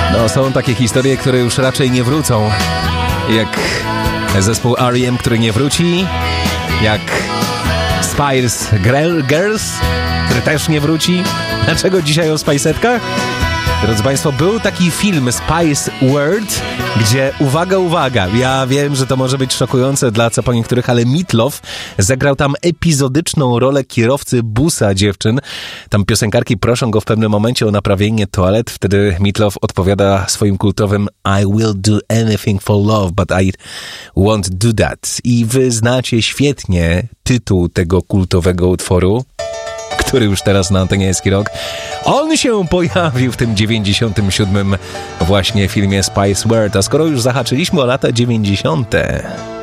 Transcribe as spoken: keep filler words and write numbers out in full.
No, są takie historie, które już raczej nie wrócą. Jak zespół R E M, który nie wróci. Jak Spice Girls, który też nie wróci. Dlaczego dzisiaj o Spice'etkach? Drodzy Państwo, był taki film Spice World, gdzie, uwaga, uwaga, ja wiem, że to może być szokujące dla co po niektórych, ale Meat Loaf zagrał tam epizodyczną rolę kierowcy busa dziewczyn. Tam piosenkarki proszą go w pewnym momencie o naprawienie toalet, wtedy Meat Loaf odpowiada swoim kultowym I will do anything for love, but I won't do that. I wy znacie świetnie tytuł tego kultowego utworu, który już teraz na antenie Eski Rock. On się pojawił w tym dziewięćdziesiątym siódmym właśnie filmie Spice World. A skoro już zahaczyliśmy o lata dziewięćdziesiąte